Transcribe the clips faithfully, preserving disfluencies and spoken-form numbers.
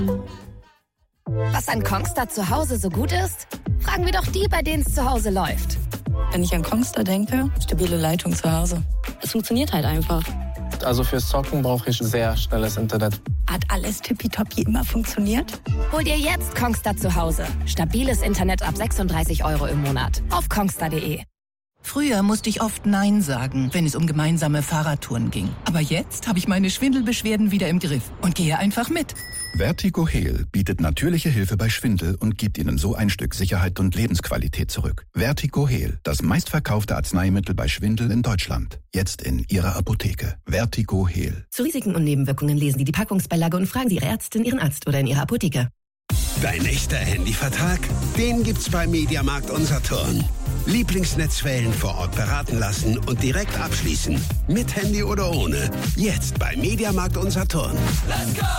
Was an Kongstar zu Hause so gut ist? Fragen wir doch die, bei denen es zu Hause läuft. Wenn ich an Kongstar denke, stabile Leitung zu Hause. Es funktioniert halt einfach. Also fürs Zocken brauche ich sehr schnelles Internet. Hat alles tippitoppi immer funktioniert? Hol dir jetzt Kongstar zu Hause. Stabiles Internet ab sechsunddreißig Euro im Monat. Auf kongstar punkt de. Früher musste ich oft Nein sagen, wenn es um gemeinsame Fahrradtouren ging. Aber jetzt habe ich meine Schwindelbeschwerden wieder im Griff und gehe einfach mit. Vertigo Heal bietet natürliche Hilfe bei Schwindel und gibt Ihnen so ein Stück Sicherheit und Lebensqualität zurück. Vertigo Heal, das meistverkaufte Arzneimittel bei Schwindel in Deutschland. Jetzt in Ihrer Apotheke. Vertigo Heal. Zu Risiken und Nebenwirkungen lesen Sie die Packungsbeilage und fragen Sie Ihre Ärztin, Ihren Arzt oder in Ihrer Apotheke. Dein echter Handyvertrag? Den gibt's bei Mediamarkt Unsaturn. Lieblingsnetzwellen vor Ort beraten lassen und direkt abschließen. Mit Handy oder ohne. Jetzt bei Mediamarkt Unsaturn. Let's go!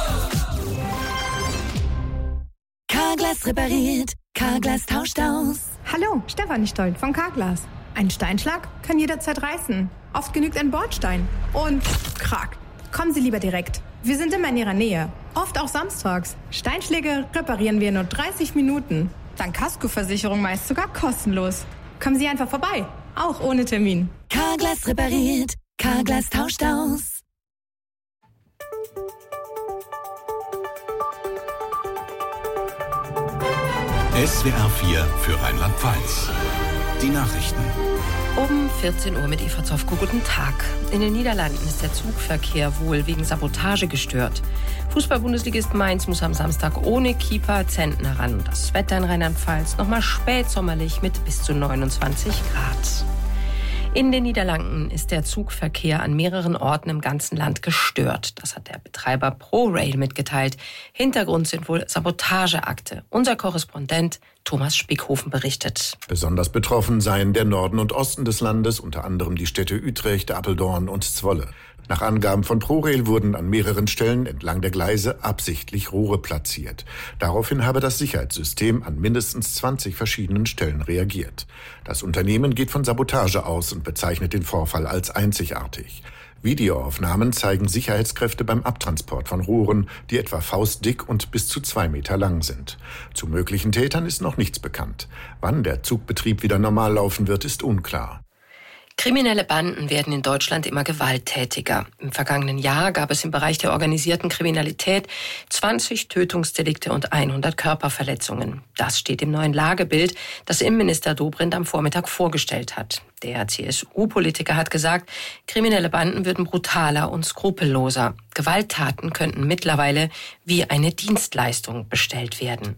Carglass repariert. Carglass tauscht aus. Hallo, Stefanie Stoll von Carglass. Ein Steinschlag kann jederzeit reißen. Oft genügt ein Bordstein. Und krack. Kommen Sie lieber direkt. Wir sind immer in Ihrer Nähe. Oft auch samstags. Steinschläge reparieren wir in nur dreißig Minuten. Dank Kaskoversicherung meist sogar kostenlos. Kommen Sie einfach vorbei. Auch ohne Termin. Carglass repariert. Carglass tauscht aus. S W R vier für Rheinland-Pfalz. Die Nachrichten. Um vierzehn Uhr mit Eva Zofko. Guten Tag. In den Niederlanden ist der Zugverkehr wohl wegen Sabotage gestört. Fußball-Bundesligist Mainz muss am Samstag ohne Keeper Zentner ran. Das Wetter in Rheinland-Pfalz nochmal spätsommerlich mit bis zu neunundzwanzig Grad. In den Niederlanden ist der Zugverkehr an mehreren Orten im ganzen Land gestört. Das hat der Betreiber ProRail mitgeteilt. Hintergrund sind wohl Sabotageakte. Unser Korrespondent Thomas Spickhofen berichtet. Besonders betroffen seien der Norden und Osten des Landes, unter anderem die Städte Utrecht, Apeldoorn und Zwolle. Nach Angaben von ProRail wurden an mehreren Stellen entlang der Gleise absichtlich Rohre platziert. Daraufhin habe das Sicherheitssystem an mindestens zwanzig verschiedenen Stellen reagiert. Das Unternehmen geht von Sabotage aus und bezeichnet den Vorfall als einzigartig. Videoaufnahmen zeigen Sicherheitskräfte beim Abtransport von Rohren, die etwa faustdick und bis zu zwei Meter lang sind. Zu möglichen Tätern ist noch nichts bekannt. Wann der Zugbetrieb wieder normal laufen wird, ist unklar. Kriminelle Banden werden in Deutschland immer gewalttätiger. Im vergangenen Jahr gab es im Bereich der organisierten Kriminalität zwanzig Tötungsdelikte und hundert Körperverletzungen. Das steht im neuen Lagebild, das Innenminister Dobrindt am Vormittag vorgestellt hat. Der C S U-Politiker hat gesagt, kriminelle Banden würden brutaler und skrupelloser. Gewalttaten könnten mittlerweile wie eine Dienstleistung bestellt werden.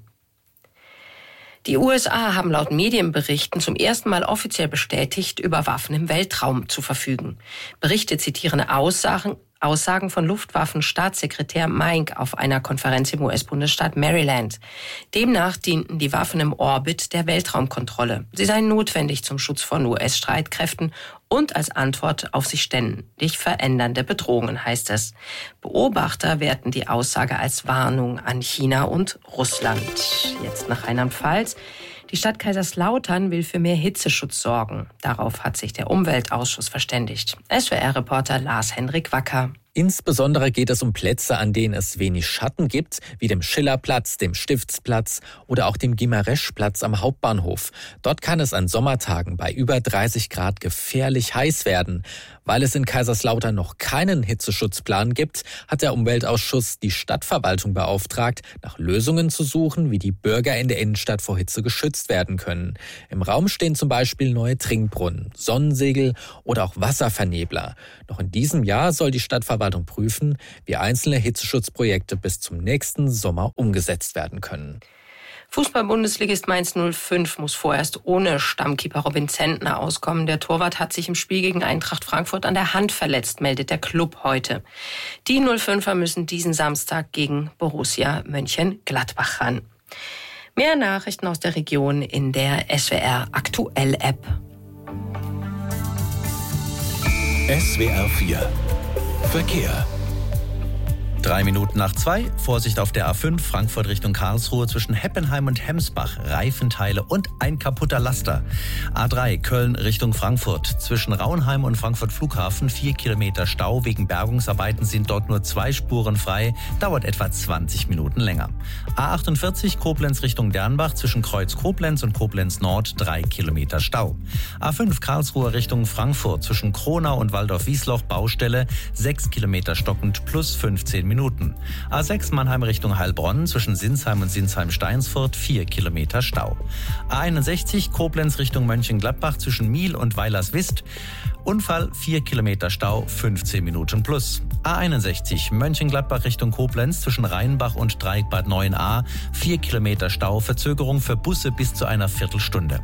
Die U S A haben laut Medienberichten zum ersten Mal offiziell bestätigt, über Waffen im Weltraum zu verfügen. Berichte zitieren Aussagen, Aussagen von Luftwaffenstaatssekretär Mike auf einer Konferenz im U S-Bundesstaat Maryland. Demnach dienten die Waffen im Orbit der Weltraumkontrolle. Sie seien notwendig zum Schutz von U S-Streitkräften und als Antwort auf sich ständig verändernde Bedrohungen, heißt es. Beobachter werten die Aussage als Warnung an China und Russland. Jetzt nach Rheinland-Pfalz. Die Stadt Kaiserslautern will für mehr Hitzeschutz sorgen. Darauf hat sich der Umweltausschuss verständigt. S W R-Reporter Lars-Henrik Wacker. Insbesondere geht es um Plätze, an denen es wenig Schatten gibt, wie dem Schillerplatz, dem Stiftsplatz oder auch dem Gimareschplatz am Hauptbahnhof. Dort kann es an Sommertagen bei über dreißig Grad gefährlich heiß werden. Weil es in Kaiserslautern noch keinen Hitzeschutzplan gibt, hat der Umweltausschuss die Stadtverwaltung beauftragt, nach Lösungen zu suchen, wie die Bürger in der Innenstadt vor Hitze geschützt werden können. Im Raum stehen zum Beispiel neue Trinkbrunnen, Sonnensegel oder auch Wasservernebler. Noch in diesem Jahr soll die Stadtverwaltung prüfen, wie einzelne Hitzeschutzprojekte bis zum nächsten Sommer umgesetzt werden können. Fußball-Bundesligist Mainz null fünf muss vorerst ohne Stammkeeper Robin Zentner auskommen. Der Torwart hat sich im Spiel gegen Eintracht Frankfurt an der Hand verletzt, meldet der Club heute. Die null fünfer müssen diesen Samstag gegen Borussia Mönchengladbach ran. Mehr Nachrichten aus der Region in der S W R Aktuell App. S W R vier Verkehr. Drei Minuten nach zwei. Vorsicht auf der A fünf, Frankfurt Richtung Karlsruhe zwischen Heppenheim und Hemsbach. Reifenteile und ein kaputter Laster. A drei, Köln Richtung Frankfurt. Zwischen Raunheim und Frankfurt Flughafen vier Kilometer Stau. Wegen Bergungsarbeiten sind dort nur zwei Spuren frei. Dauert etwa zwanzig Minuten länger. A achtundvierzig, Koblenz Richtung Dernbach. Zwischen Kreuz Koblenz und Koblenz Nord drei Kilometer Stau. A fünf, Karlsruhe Richtung Frankfurt. Zwischen Kronau und Waldorf-Wiesloch Baustelle. sechs Kilometer stockend plus fünfzehn Minuten. A sechs, Mannheim Richtung Heilbronn. Zwischen Sinsheim und Sinsheim-Steinsfurt vier Kilometer Stau. A einundsechzig, Koblenz Richtung Mönchengladbach. Zwischen Miel und Weilerswist. Unfall, vier Kilometer Stau, fünfzehn Minuten plus. A einundsechzig, Mönchengladbach Richtung Koblenz. Zwischen Rheinbach und Dreieckbad neun a. vier Kilometer Stau, Verzögerung für Busse bis zu einer Viertelstunde.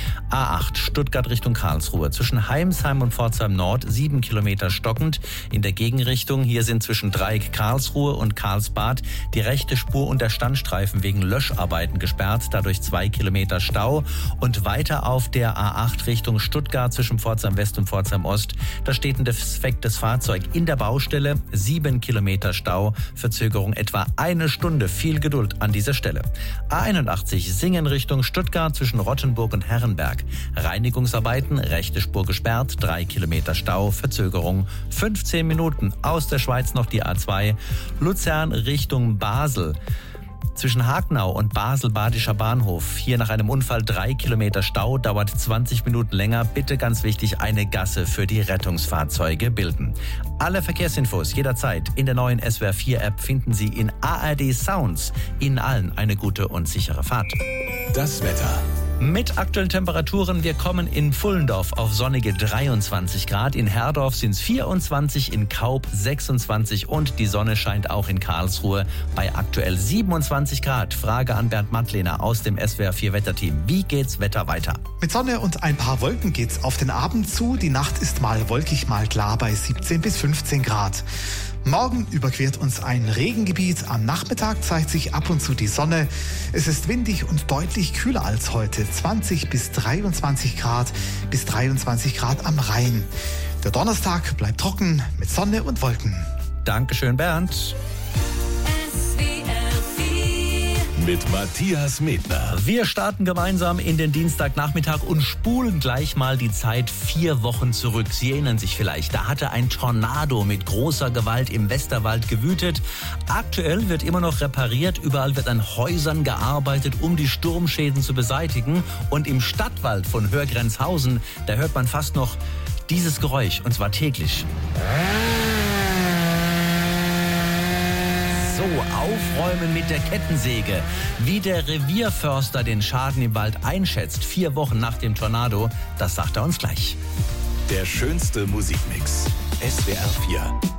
A acht, Stuttgart Richtung Karlsruhe. Zwischen Heimsheim und Pforzheim Nord sieben Kilometer stockend. In der Gegenrichtung, hier sind zwischen Dreieck Karlsruhe und Karlsbad die rechte Spur und der Standstreifen wegen Löscharbeiten gesperrt. Dadurch zwei Kilometer Stau. Und weiter auf der A acht Richtung Stuttgart zwischen Pforzheim West und Pforzheim Ost. Da steht ein defektes Fahrzeug in der Baustelle. sieben Kilometer Stau. Verzögerung etwa eine Stunde. Viel Geduld an dieser Stelle. A einundachtzig, Singen Richtung Stuttgart zwischen Rottenburg und Herrenberg. Reinigungsarbeiten, rechte Spur gesperrt, drei Kilometer Stau, Verzögerung fünfzehn Minuten. Aus der Schweiz noch die A zwei, Luzern Richtung Basel. Zwischen Hagenau und Basel-Badischer Bahnhof. Hier nach einem Unfall drei Kilometer Stau, dauert zwanzig Minuten länger. Bitte ganz wichtig, eine Gasse für die Rettungsfahrzeuge bilden. Alle Verkehrsinfos jederzeit in der neuen S W R vier App finden Sie in A R D Sounds. Ihnen allen eine gute und sichere Fahrt. Das Wetter. Mit aktuellen Temperaturen, wir kommen in Pfullendorf auf sonnige dreiundzwanzig Grad, in Herdorf sind es vierundzwanzig, in Kaub sechsundzwanzig und die Sonne scheint auch in Karlsruhe bei aktuell siebenundzwanzig Grad. Frage an Bernd Mattlehner aus dem S W R vier Wetterteam. Wie geht's Wetter weiter? Mit Sonne und ein paar Wolken geht's auf den Abend zu. Die Nacht ist mal wolkig, mal klar bei siebzehn bis fünfzehn Grad. Morgen überquert uns ein Regengebiet. Am Nachmittag zeigt sich ab und zu die Sonne. Es ist windig und deutlich kühler als heute. zwanzig bis dreiundzwanzig Grad, bis dreiundzwanzig Grad am Rhein. Der Donnerstag bleibt trocken mit Sonne und Wolken. Dankeschön, Bernd. Mit Matthias Medner. Wir starten gemeinsam in den Dienstagnachmittag und spulen gleich mal die Zeit vier Wochen zurück. Sie erinnern sich vielleicht, da hatte ein Tornado mit großer Gewalt im Westerwald gewütet. Aktuell wird immer noch repariert. Überall wird an Häusern gearbeitet, um die Sturmschäden zu beseitigen. Und im Stadtwald von Hörgrenzhausen, da hört man fast noch dieses Geräusch, und zwar täglich. So, aufräumen mit der Kettensäge. Wie der Revierförster den Schaden im Wald einschätzt, vier Wochen nach dem Tornado, das sagt er uns gleich. Der schönste Musikmix. S W R vier.